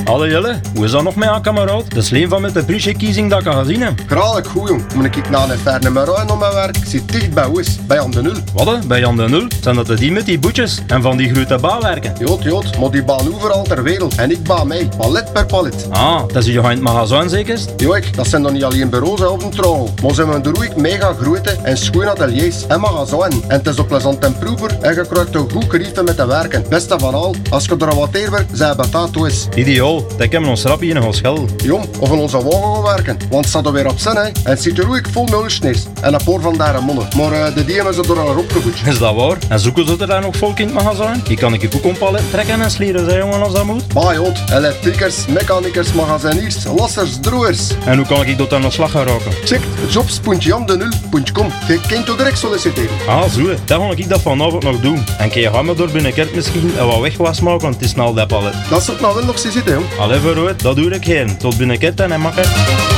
Allee Jelle, hoe is dat nog met aan kameraad? Dat is een van met de prijsverkiezing dat ik al gezien heb. Graag goed, jong. Moet ik na een ver nummer rijden op mijn werk? Ik zit dicht bij Oes, bij Jan de Nul. Wat? Bij Jan de Nul? Zijn dat die met die boetjes en van die grote bouwwerken? Jood, maar die baan overal ter wereld. En ik baan mee, palet per palet. Ah, dat is je in het magazijn zeker? Joik, dat zijn dan niet alleen bureaus of een trouw. Maar ze hebben er ook mega grote en schone ateliers en magazijnen. En het is ook plezant en proever en je krijgt een goed gerief met te werken. Beste van al, als je er wat eerder zijn betaald is. Ideaal, dat hebben we ons rapje in een schel. Jong, of in onze wagen gaan werken. Want het staat er weer op zin, hè. En het zit er ook vol mulchneers. En een paar van daar mannen. Maar de dieren is er al opgevoed. Is dat waar? En zoeken ze er daar nog volk in het magazijn? Die kan ik je ook een palet trekken en slieren, zei jongen, als dat moet. Bah jood, elektriekers, mechanikers, magaziniers, lassers, droers. En hoe kan ik dat aan de slag gaan raken? Check jobs.jandenul.com. Je kunt toch direct solliciteren. Ah, zo. Dan ga ik dat vanavond nog doen. En kun je gaan me door binnenkort misschien en wat wegwas maken, want het is snel dat palet. Dat zou ik nou wel nog zien zitten, jong. Allee, vooruit, dat doe ik heen. Tot binnenkort en makker.